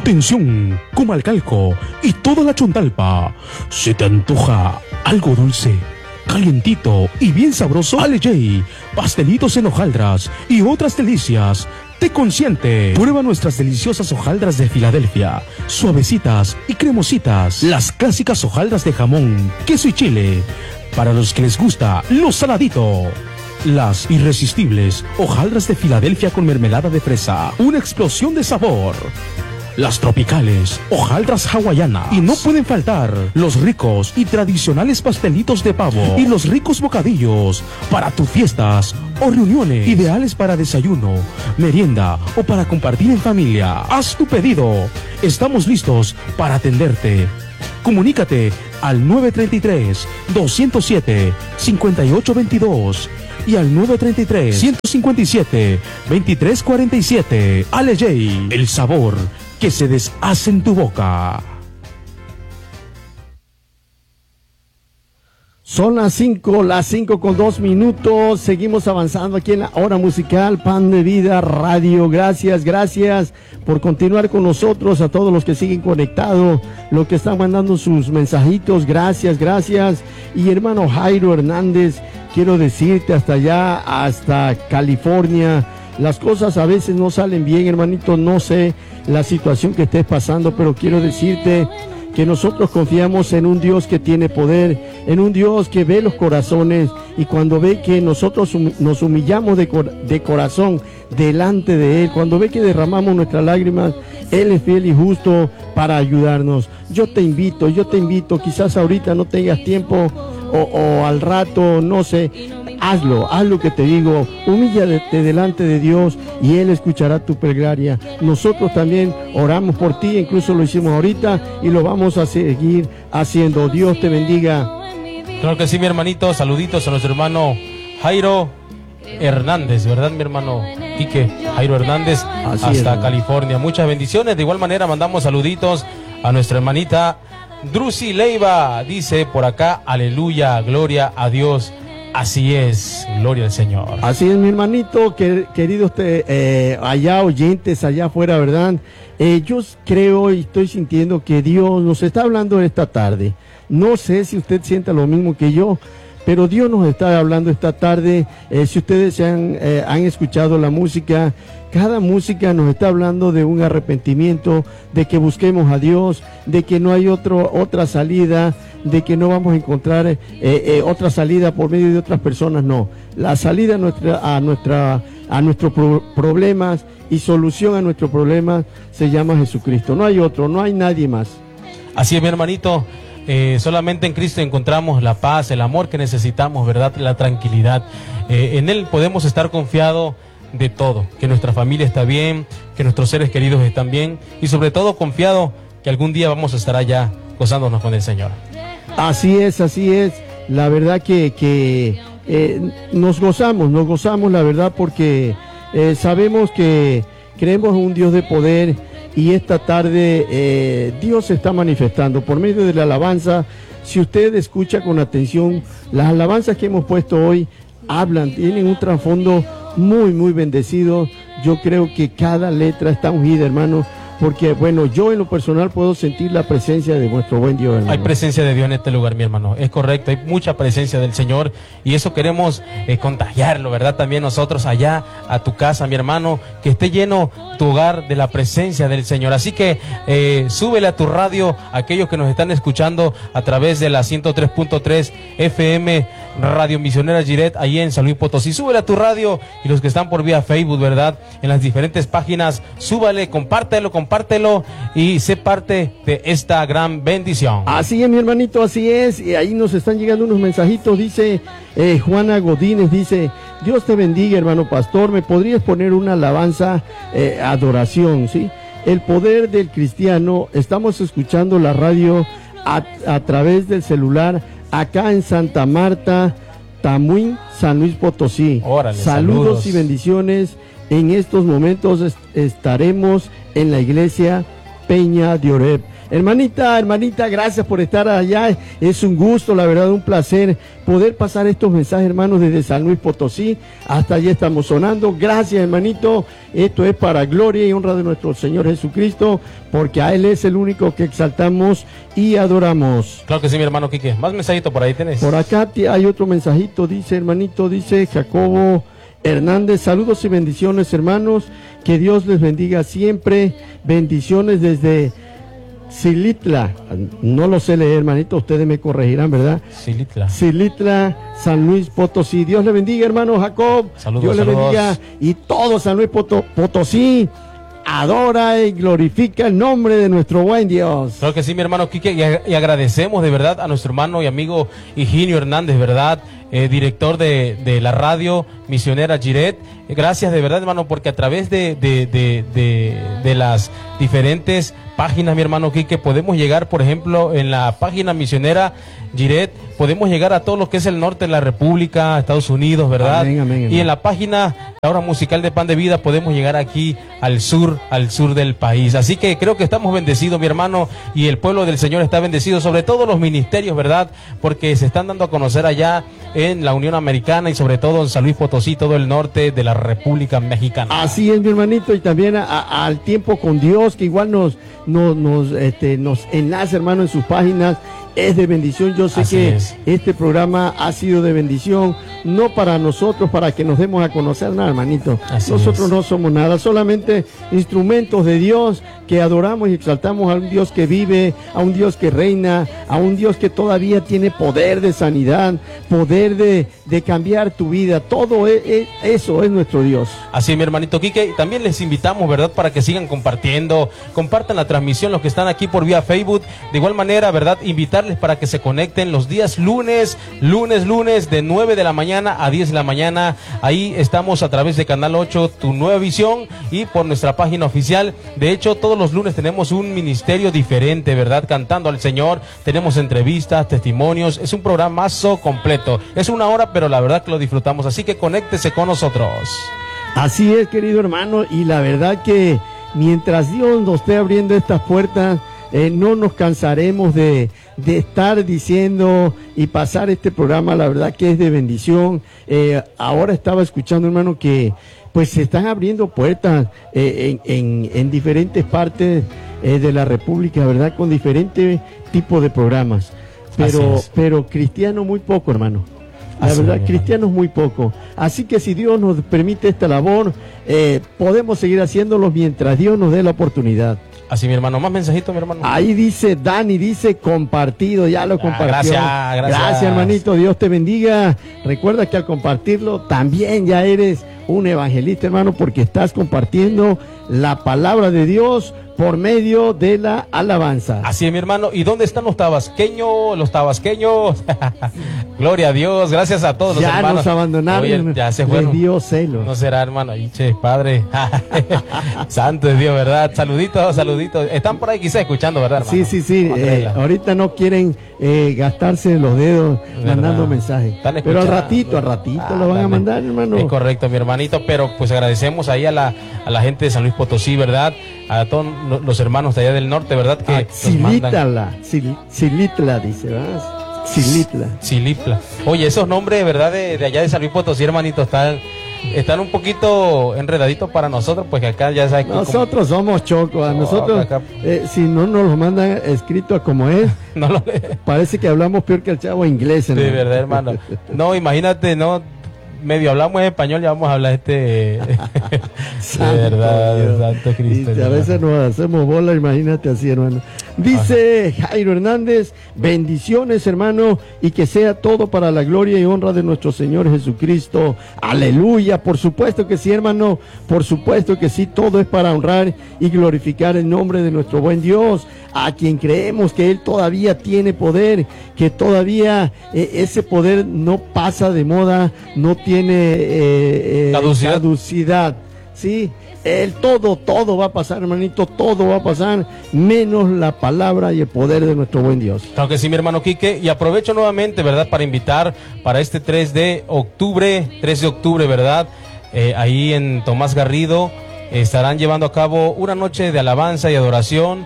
Atención, Comalcalco y toda la Chontalpa. ¿Se te antoja algo dulce, calientito y bien sabroso? Ale.J, pastelitos en hojaldras y otras delicias te consiente. Prueba nuestras deliciosas hojaldras de Filadelfia, suavecitas y cremositas. Las clásicas hojaldras de jamón, queso y chile, para los que les gusta lo saladito. Las irresistibles hojaldras de Filadelfia con mermelada de fresa, una explosión de sabor. Las tropicales hojaldras hawaianas. Y no pueden faltar los ricos y tradicionales pastelitos de pavo y los ricos bocadillos para tus fiestas o reuniones, ideales para desayuno, merienda o para compartir en familia. Haz tu pedido, estamos listos para atenderte. Comunícate al 933-207-5822 y al 933-157-2347. Ale.J, el sabor que se deshace en tu boca. Son las 5:02. Seguimos avanzando aquí en la hora musical Pan de Vida Radio. Gracias por continuar con nosotros, a todos los que siguen conectados, los que están mandando sus mensajitos. Gracias. Y hermano Jairo Hernández, quiero decirte hasta allá, hasta California, las cosas a veces no salen bien, hermanito. No sé la situación que estés pasando, pero quiero decirte que nosotros confiamos en un Dios que tiene poder, en un Dios que ve los corazones, y cuando ve que nosotros nos humillamos de corazón delante de Él, cuando ve que derramamos nuestras lágrimas, Él es fiel y justo para ayudarnos. Yo te invito, quizás ahorita no tengas tiempo o al rato, no sé, haz lo que te digo, humíllate delante de Dios y Él escuchará tu plegaria. Nosotros también oramos por ti, incluso lo hicimos ahorita y lo vamos a seguir haciendo. Dios te bendiga. Claro que sí, mi hermanito. Saluditos a nuestro hermano Jairo Hernández, ¿verdad, mi hermano Quique? Jairo Hernández, hasta California. Muchas bendiciones. De igual manera mandamos saluditos a nuestra hermanita Drusi Leiva. Dice por acá, aleluya, gloria a Dios. Así es, gloria al Señor. Así es, mi hermanito, queridos allá oyentes, allá afuera, ¿verdad? Yo creo y estoy sintiendo que Dios nos está hablando esta tarde. No sé si usted sienta lo mismo que yo, pero Dios nos está hablando esta tarde. Si ustedes han escuchado la música, cada música nos está hablando de un arrepentimiento, de que busquemos a Dios, de que no hay otra salida, de que no vamos a encontrar otra salida por medio de otras personas. No, la salida a nuestros problemas y solución a nuestros problemas se llama Jesucristo. No hay otro, no hay nadie más. Así es, mi hermanito. Solamente en Cristo encontramos la paz, el amor que necesitamos, ¿verdad? La tranquilidad. En Él podemos estar confiados de todo, que nuestra familia está bien, que nuestros seres queridos están bien, y sobre todo confiado que algún día vamos a estar allá gozándonos con el Señor. Así es. La verdad que nos gozamos, la verdad, porque sabemos que creemos en un Dios de poder, y esta tarde Dios se está manifestando por medio de la alabanza. Si usted escucha con atención, las alabanzas que hemos puesto hoy tienen un trasfondo muy bendecido. Yo creo que cada letra está ungida, hermano, porque bueno, yo en lo personal puedo sentir la presencia de nuestro buen Dios, hermano. Hay presencia de Dios en este lugar, mi hermano, es correcto, hay mucha presencia del Señor, y eso queremos contagiarlo, ¿verdad? También nosotros allá a tu casa, mi hermano, que esté lleno tu hogar de la presencia del Señor. Así que súbele a tu radio, aquellos que nos están escuchando a través de la 103.3 FM Radio Misionera Giret, ahí en San Luis Potosí. Súbele a tu radio, y los que están por vía Facebook, ¿verdad? En las diferentes páginas, súbale, compártelo y sé parte de esta gran bendición. Así es, mi hermanito, así es. Y ahí nos están llegando unos mensajitos. Dice Juana Godínez, dice: Dios te bendiga, hermano pastor, ¿me podrías poner una alabanza, adoración? ¿Sí? El poder del cristiano. Estamos escuchando la radio a través del celular acá en Santa Marta, Tamuín, San Luis Potosí. Órale, saludos y bendiciones. En estos momentos estaremos en la iglesia Peña de Oreb. Hermanita, gracias por estar allá. Es un gusto, la verdad, un placer poder pasar estos mensajes, hermanos, desde San Luis Potosí hasta allí estamos sonando. Gracias, hermanito. Esto es para gloria y honra de nuestro Señor Jesucristo, porque a Él es el único que exaltamos y adoramos. Claro que sí, mi hermano Quique. Más mensajito por ahí tenés. Por acá hay otro mensajito, dice, hermanito, dice Jacobo Hernández, saludos y bendiciones, hermanos, que Dios les bendiga siempre, bendiciones desde Xilitla, no lo sé leer, hermanito, ustedes me corregirán, ¿verdad? Xilitla, San Luis Potosí. Dios le bendiga, hermano Jacob. Saludos, Dios le saludos. bendiga. Y todo San Luis Potosí adora y glorifica el nombre de nuestro buen Dios. Claro que sí, mi hermano Quique, y agradecemos de verdad a nuestro hermano y amigo Higinio Hernández, ¿verdad? Director de la radio misionera Jiret. Gracias de verdad, hermano, porque a través de las diferentes páginas, mi hermano Quique, podemos llegar, por ejemplo, en la página misionera Jiret, podemos llegar a todo lo que es el norte de la República, Estados Unidos, ¿verdad? Amén, amén, amén. Y en la página, la hora musical de Pan de Vida, podemos llegar aquí al sur del país. Así que creo que estamos bendecidos, mi hermano, y el pueblo del Señor está bendecido, sobre todo los ministerios, ¿verdad? Porque se están dando a conocer allá en la Unión Americana y sobre todo en San Luis Potosí, todo el norte de la República Mexicana. Así es, mi hermanito, y también al tiempo con Dios, que igual nos enlaza, hermano, en sus páginas. Es de bendición. Yo sé Así que es. este programa ha sido de bendición, no para nosotros, para que nos demos a conocer nada, hermanito. Así Nosotros es. no somos nada, solamente instrumentos de Dios que adoramos y exaltamos a un Dios que vive, a un Dios que reina, a un Dios que todavía tiene poder de sanidad, poder de cambiar tu vida. Todo eso es nuestro Dios. Así, mi hermanito Quique, y también les invitamos, ¿verdad?, para que sigan compartiendo, compartan la transmisión, los que están aquí por vía Facebook. De igual manera, ¿verdad?, invitarles para que se conecten los días lunes, de 9 de la mañana a 10 de la mañana. Ahí estamos a través de Canal 8, Tu Nueva Visión, y por nuestra página oficial. De hecho, todos los lunes tenemos un ministerio diferente, ¿verdad?, cantando al Señor. Tenemos entrevistas, testimonios. Es un programazo completo. Es una hora, pero la verdad que lo disfrutamos. Así que conéctese con nosotros. Así es, querido hermano, y la verdad que mientras Dios nos esté abriendo estas puertas, no nos cansaremos de estar diciendo y pasar este programa. La verdad que es de bendición. Ahora estaba escuchando, hermano, que pues se están abriendo puertas en diferentes partes de la República, ¿verdad?, con diferentes tipos de programas. Pero cristiano muy poco, hermano. La Así verdad, es, cristianos muy poco. Así que si Dios nos permite esta labor, podemos seguir haciéndolo mientras Dios nos dé la oportunidad. Así, mi hermano. Más mensajito, mi hermano. Ahí dice Dani, dice compartido, ya lo compartió. Gracias. Hermanito, Dios te bendiga. Recuerda que al compartirlo también ya eres un evangelista, hermano, porque estás compartiendo la palabra de Dios por medio de la alabanza. Así es, mi hermano. ¿Y dónde están los tabasqueños? Gloria a Dios. Gracias a todos los Ya hermanos. nos abandonaron. Oye, ya se les fueron. dio celos. No será, hermano. Ay, che, padre. Santo es Dios, ¿verdad? Saluditos. Están por ahí quizás escuchando, ¿verdad, hermano? Sí. Ahorita no quieren gastarse los dedos mandando mensajes. Están Pero al escuchando. ratito lo van a mandar, hermano. Es correcto, mi hermanito. Pero pues agradecemos ahí a la gente de San Luis Potosí, ¿verdad? A todos los hermanos de allá del norte, ¿verdad? Que nos mandan. Xilitla, dice, ¿verdad? Xilitla. Oye, esos nombres, ¿verdad? De allá de San Luis Potosí, hermanito, están un poquito enredaditos para nosotros, pues que acá ya sabes que nosotros somos chocos, a nosotros, acá. si no nos lo mandan escrito como es, no lo parece que hablamos peor que el chavo inglés. De verdad, hermano. No, imagínate, no. Medio hablamos español, ya vamos a hablar de verdad, Dios. Santo Cristo. Y a veces nos hacemos bola, imagínate así, hermano. Dice Jairo Hernández, bendiciones, hermano, y que sea todo para la gloria y honra de nuestro Señor Jesucristo. Aleluya. Por supuesto que sí, hermano, por supuesto que sí, todo es para honrar y glorificar el nombre de nuestro buen Dios, a quien creemos que Él todavía tiene poder, que todavía ese poder no pasa de moda, no tiene caducidad. Sí, todo va a pasar, hermanito, todo va a pasar, menos la palabra y el poder de nuestro buen Dios. Claro que sí, mi hermano Quique, y aprovecho nuevamente, ¿verdad?, para invitar para este 3 de octubre, ¿verdad?, ahí en Tomás Garrido, estarán llevando a cabo una noche de alabanza y adoración.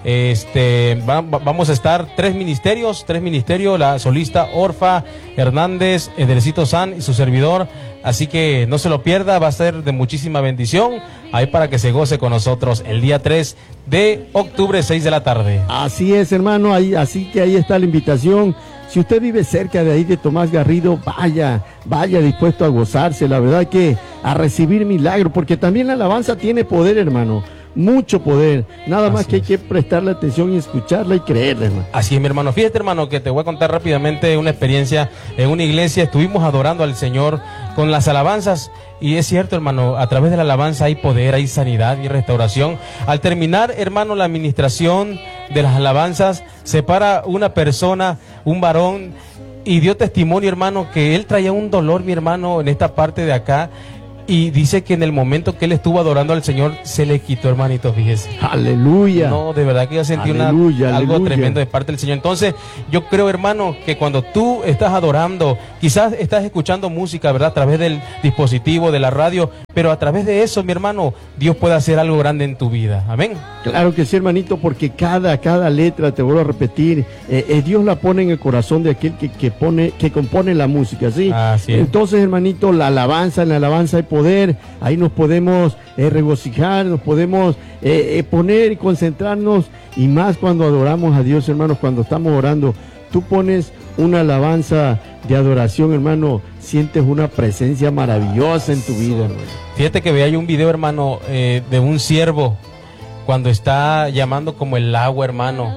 Vamos a estar tres ministerios, la solista Orfa Hernández, Edercito San y su servidor. Así que no se lo pierda, va a ser de muchísima bendición. Ahí para que se goce con nosotros el día 3 de octubre, 6 de la tarde. Así es, hermano, así que ahí está la invitación. Si usted vive cerca de ahí de Tomás Garrido, vaya dispuesto a gozarse, la verdad que a recibir milagro, porque también la alabanza tiene poder, hermano. Mucho poder, nada más que hay que prestarle atención y escucharla y creerle, hermano. Así es, mi hermano. Fíjate, hermano, que te voy a contar rápidamente una experiencia en una iglesia. Estuvimos adorando al Señor con las alabanzas. Y es cierto, hermano, a través de la alabanza hay poder, hay sanidad y restauración. Al terminar, hermano, la administración de las alabanzas, se para una persona, un varón, y dio testimonio, hermano, que él traía un dolor, mi hermano, en esta parte de acá. Y dice que en el momento que él estuvo adorando al Señor, se le quitó, hermanito, fíjese. ¡Aleluya! No, de verdad que yo sentí algo tremendo de parte del Señor. Entonces, yo creo, hermano, que cuando tú estás adorando, quizás estás escuchando música, ¿verdad? A través del dispositivo, de la radio, pero a través de eso, mi hermano, Dios puede hacer algo grande en tu vida. Amén. Claro que sí, hermanito, porque cada letra, te vuelvo a repetir, Dios la pone en el corazón de aquel que compone la música, ¿sí? Así es. Entonces, hermanito, en la alabanza hay poder, ahí nos podemos regocijar, nos podemos poner y concentrarnos, y más cuando adoramos a Dios, hermanos, cuando estamos orando, tú pones una alabanza de adoración, hermano, sientes una presencia maravillosa en tu vida, hermano. Fíjate que hay un video, hermano, de un siervo cuando está llamando como el agua, hermano.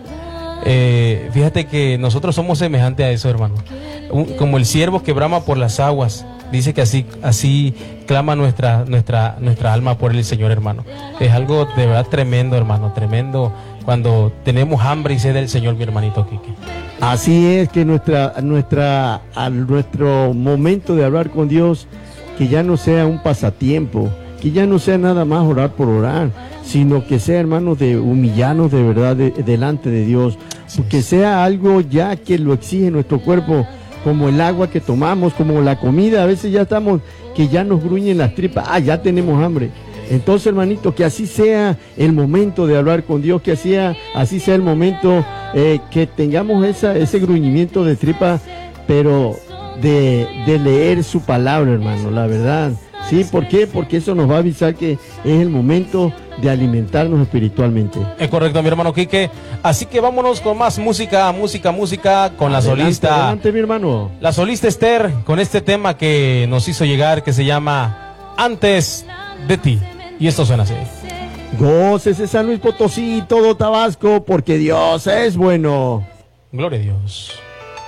Fíjate que nosotros somos semejantes a eso, hermano. Como el siervo que brama por las aguas. Dice que así clama nuestra alma por el Señor, hermano. Es algo de verdad tremendo, hermano, tremendo cuando tenemos hambre y sed del Señor, mi hermanito Quique. Así es, que nuestro momento de hablar con Dios, que ya no sea un pasatiempo, que ya no sea nada más orar por orar, sino que sea, hermanos, de humillarnos de verdad delante de Dios, que sea algo ya que lo exige nuestro cuerpo, como el agua que tomamos, como la comida. A veces ya estamos, que ya nos gruñen las tripas, ya tenemos hambre. Entonces, hermanito, que así sea el momento de hablar con Dios, que así sea el momento que tengamos ese gruñimiento de tripa, pero de leer su palabra, hermano, la verdad. ¿Sí? ¿Por qué? Porque eso nos va a avisar que es el momento de alimentarnos espiritualmente. Es correcto, mi hermano Quique. Así que vámonos con más música con la solista. Adelante, mi hermano. La solista Esther, con este tema que nos hizo llegar, que se llama Antes de ti. Y esto suena así. Gócese San Luis Potosí y todo Tabasco, porque Dios es bueno. Gloria a Dios.